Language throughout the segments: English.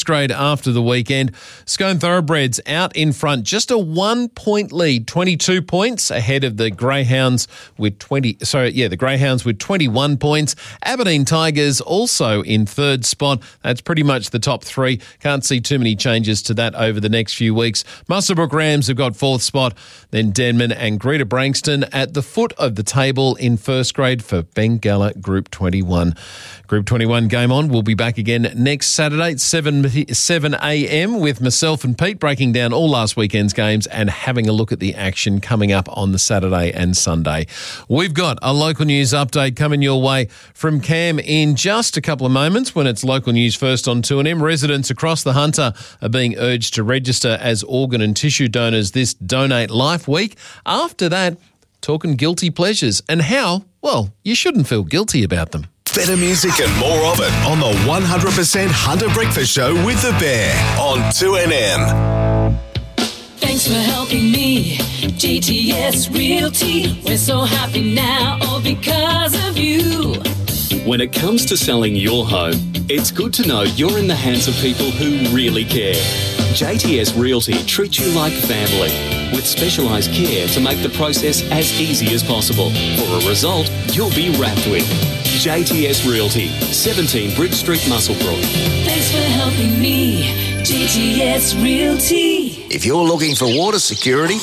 grade after the weekend. Scone Thoroughbreds out in front, just a 1 point lead, 22 points ahead of the Greyhounds with 21 points. Aberdeen Tigers also in third spot. That's pretty much the top three. Can't see too many changes to that over the next few weeks. Muswellbrook Rams have got fourth spot, then Denman and Greta Brankston at the foot of the table in first grade for Bengalla Group 21. Group 21 Game On will be back again next Saturday at 7 a.m. with myself and Pete breaking down all last weekend's games and having a look at the action coming up on the Saturday and Sunday. We've got a local news update coming your way from Cam in just a couple of moments when it's local news first on 2NM. Residents across the Hunter are being urged to register as organ and tissue donors this Donate Life week. After that, talking guilty pleasures and how, well, you shouldn't feel guilty about them. Better music and more of it on the 100% Hunter Breakfast Show with The Bear on 2NM. Thanks for helping me, GTS Realty. We're so happy now, all because of you. When it comes to selling your home, it's good to know you're in the hands of people who really care. JTS Realty treats you like family, with specialised care to make the process as easy as possible. For a result you'll be wrapped with. JTS Realty, 17 Bridge Street, Muswellbrook. Thanks for helping me, GTS Realty. If you're looking for water security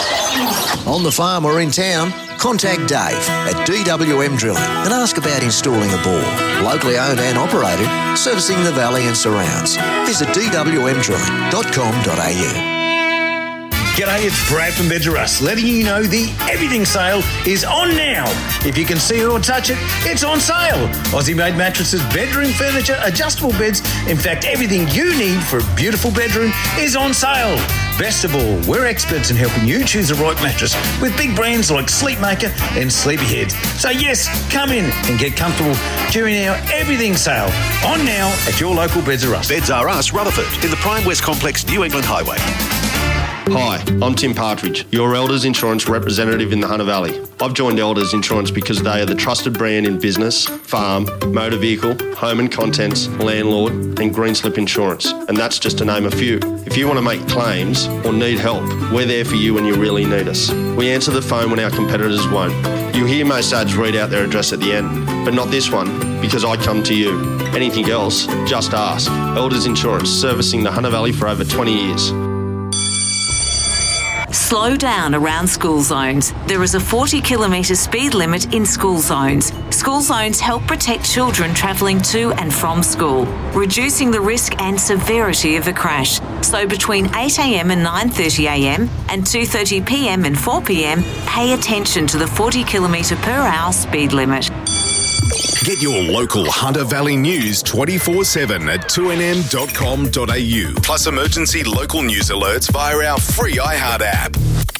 on the farm or in town, contact Dave at DWM Drilling and ask about installing a bore. Locally owned and operated, servicing the valley and surrounds. Visit dwmdrilling.com.au. G'day, it's Brad from Beds R Us, letting you know the Everything sale is on now. If you can see it or touch it, it's on sale. Aussie-made mattresses, bedroom furniture, adjustable beds. In fact, everything you need for a beautiful bedroom is on sale. Best of all, we're experts in helping you choose the right mattress with big brands like Sleepmaker and Sleepyhead. So yes, come in and get comfortable during our Everything sale. On now at your local Beds R Us. Beds R Us, Rutherford, in the Prime West Complex, New England Highway. Hi, I'm Tim Partridge, your Elders Insurance representative in the Hunter Valley. I've joined Elders Insurance because they are the trusted brand in business, farm, motor vehicle, home and contents, landlord and green slip insurance. And that's just to name a few. If you want to make claims or need help, we're there for you when you really need us. We answer the phone when our competitors won't. You hear most ads read out their address at the end, but not this one, because I come to you. Anything else, just ask. Elders Insurance, servicing the Hunter Valley for over 20 years. Slow down around school zones. There is a 40-kilometre speed limit in school zones. School zones help protect children travelling to and from school, reducing the risk and severity of a crash. So between 8 a.m. and 9:30 a.m. and 2:30 p.m. and 4 p.m, pay attention to the 40-kilometre per hour speed limit. Get your local Hunter Valley news 24/7 at 2nm.com.au. Plus emergency local news alerts via our free iHeart app.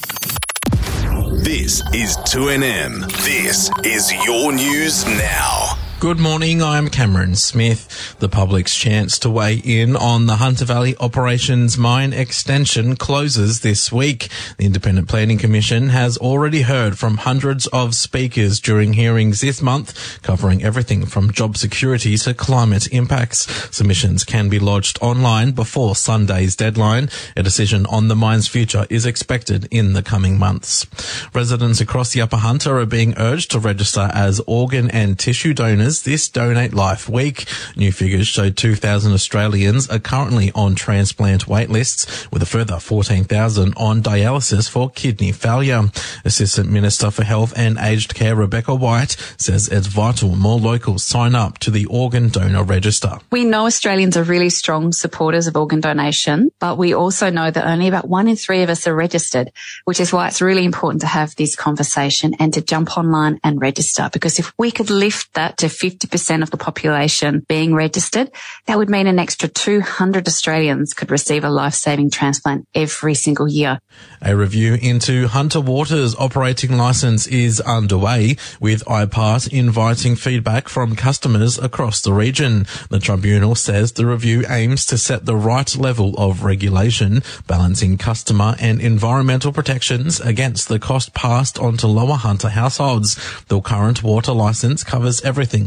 This is 2NM. This is your news now. Good morning, I'm Cameron Smith. The public's chance to weigh in on the Hunter Valley Operations Mine extension closes this week. The Independent Planning Commission has already heard from hundreds of speakers during hearings this month, covering everything from job security to climate impacts. Submissions can be lodged online before Sunday's deadline. A decision on the mine's future is expected in the coming months. Residents across the Upper Hunter are being urged to register as organ and tissue donors this Donate Life week. New figures show 2,000 Australians are currently on transplant wait lists, with a further 14,000 on dialysis for kidney failure. Assistant Minister for Health and Aged Care Rebecca White says it's vital more locals sign up to the organ donor register. We know Australians are really strong supporters of organ donation, but we also know that only about 1 in 3 of us are registered, which is why it's really important to have this conversation and to jump online and register, because if we could lift that to 50% of the population being registered, that would mean an extra 200 Australians could receive a life-saving transplant every single year. A review into Hunter Water's operating licence is underway, with IPART inviting feedback from customers across the region. The tribunal says the review aims to set the right level of regulation, balancing customer and environmental protections against the cost passed on to lower Hunter households. The current water licence covers everything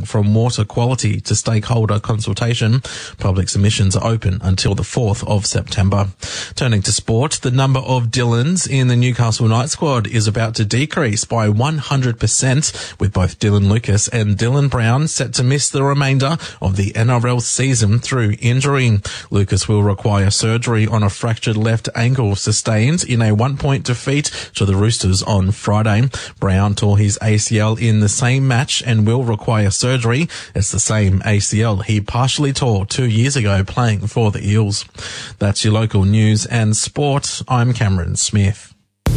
everything from water quality to stakeholder consultation. Public submissions are open until the 4th of September. Turning to sport, the number of Dylans in the Newcastle night squad is about to decrease by 100%, with both Dylan Lucas and Dylan Brown set to miss the remainder of the NRL season through injury. Lucas will require surgery on a fractured left ankle sustained in a 1-point defeat to the Roosters on Friday. Brown tore his ACL in the same match and will require surgery. It's the same ACL he partially tore 2 years ago playing for the Eels. That's your local news and sport. I'm Cameron Smith.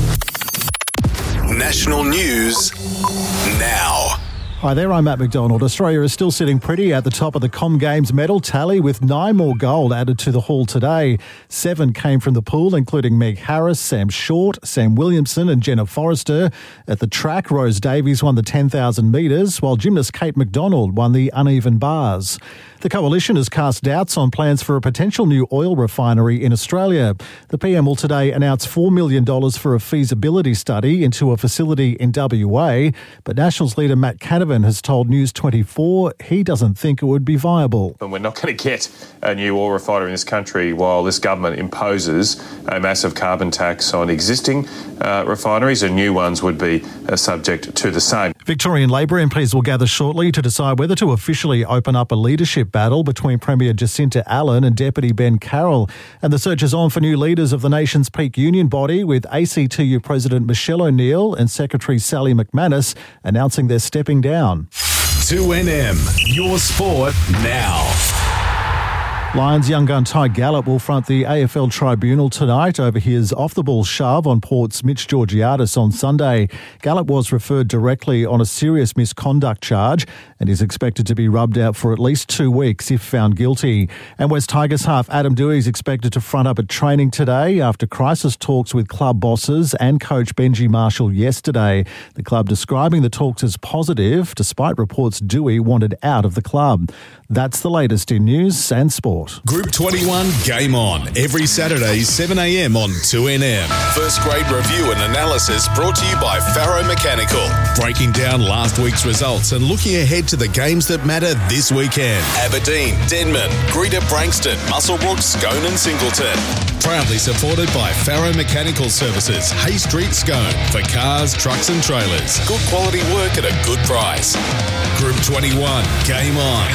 National news now. Hi there, I'm Matt McDonald. Australia is still sitting pretty at the top of the Com Games medal tally with 9 more gold added to the haul today. 7 came from the pool, including Meg Harris, Sam Short, Sam Williamson and Jenna Forrester. At the track, Rose Davies won the 10,000 metres, while gymnast Kate McDonald won the uneven bars. The coalition has cast doubts on plans for a potential new oil refinery in Australia. The PM will today announce $4 million for a feasibility study into a facility in WA, but Nationals leader Matt Canavan has told News 24 he doesn't think it would be viable. And we're not going to get a new oil refinery in this country while this government imposes a massive carbon tax on existing refineries, and new ones would be subject to the same. Victorian Labor MPs will gather shortly to decide whether to officially open up a leadership battle between Premier Jacinta Allen and Deputy Ben Carroll. And the search is on for new leaders of the nation's peak union body, with ACTU President Michelle O'Neill and Secretary Sally McManus announcing they're stepping down. 2NM, your sport now. Lions young gun Ty Gallup will front the AFL Tribunal tonight over his off-the-ball shove on Port's Mitch Georgiadis on Sunday. Gallup was referred directly on a serious misconduct charge and is expected to be rubbed out for at least 2 weeks if found guilty. And West Tigers half Adam Dewey is expected to front up at training today after crisis talks with club bosses and coach Benji Marshall yesterday. The club describing the talks as positive, despite reports Dewey wanted out of the club. That's the latest in news and sport. Group 21 Game On, every Saturday 7am on 2NM. First grade review and analysis brought to you by Faro Mechanical. Breaking down last week's results and looking ahead to the games that matter this weekend. Aberdeen, Denman, Greater Brankston, Muswellbrook, Scone and Singleton. Proudly supported by Faro Mechanical Services, Hay Street, Scone. For cars, trucks and trailers. Good quality work at a good price. Group 21 Game On.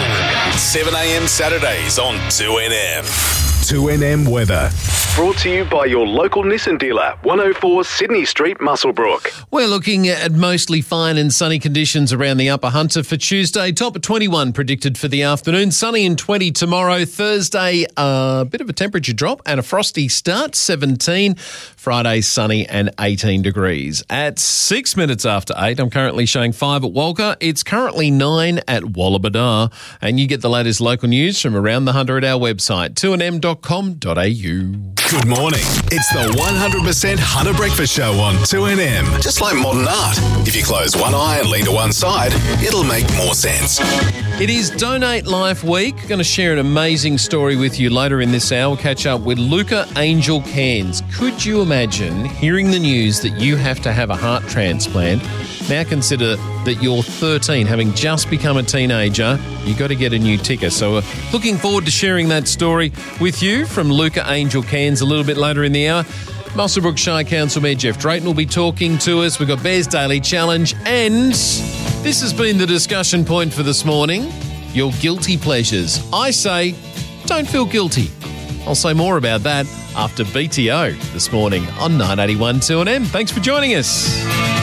7am Saturdays on 2NM. 2NM Weather. Brought to you by your local Nissan dealer, 104 Sydney Street, Muswellbrook. We're looking at mostly fine and sunny conditions around the Upper Hunter for Tuesday. Top of 21 predicted for the afternoon. Sunny and 20 tomorrow. Thursday, a bit of a temperature drop and a frosty start, 17. Friday, sunny and 18 degrees. At 6 minutes after 8, I'm currently showing 5 at Walker. It's currently 9 at Wallabadar. And you get the latest local news from around the Hunter at our website, 2nm.com.au. Good morning. It's the 100% Hunter Breakfast Show on 2NM. Just like modern art. If you close one eye and lean to one side, it'll make more sense. It is Donate Life Week. Going to share an amazing story with you later in this hour. We'll catch up with Luca Angel Cairns. Could you imagine hearing the news that you have to have a heart transplant? Now consider that you're 13, having just become a teenager. You've got to get a new ticker. So looking forward to sharing that story with you from Luca Angel Cairns a little bit later in the hour. Muswellbrook Shire Council Mayor Jeff Drayton will be talking to us. We've got Bears Daily Challenge, and this has been the discussion point for this morning, your guilty pleasures. I say, don't feel guilty. I'll say more about that after BTO this morning on 981 2NM. Thanks for joining us.